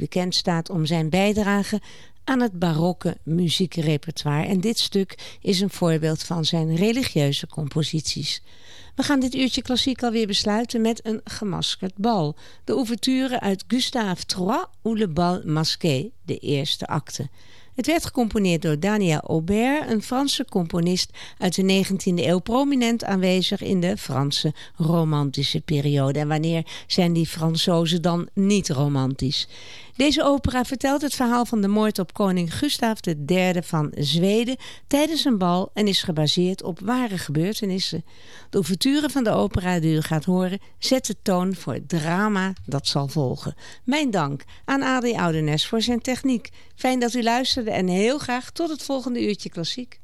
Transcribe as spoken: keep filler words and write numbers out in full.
bekend staat om zijn bijdrage aan het barokke muziekrepertoire. En dit stuk is een voorbeeld van zijn religieuze composities. We gaan dit uurtje klassiek alweer besluiten met een gemaskerd bal. De ouverture uit Gustave trois ou le bal masqué, de eerste acte. Het werd gecomponeerd door Daniel Aubert, een Franse componist uit de negentiende eeuw, prominent aanwezig in de Franse romantische periode. En wanneer zijn die Fransozen dan niet romantisch? Deze opera vertelt het verhaal van de moord op koning Gustaaf de derde van Zweden tijdens een bal en is gebaseerd op ware gebeurtenissen. De ouverture van de opera die u gaat horen zet de toon voor het drama dat zal volgen. Mijn dank aan Adrie Oudenes voor zijn techniek. Fijn dat u luisterde en heel graag tot het volgende uurtje klassiek.